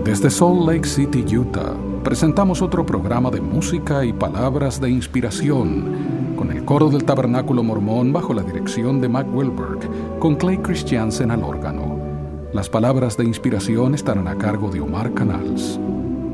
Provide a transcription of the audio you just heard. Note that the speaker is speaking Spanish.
Desde Salt Lake City, Utah, presentamos otro programa de música y palabras de inspiración, con el coro del Tabernáculo Mormón bajo la dirección de Mac Wilberg, con Clay Christiansen al órgano. Las palabras de inspiración estarán a cargo de Omar Canals.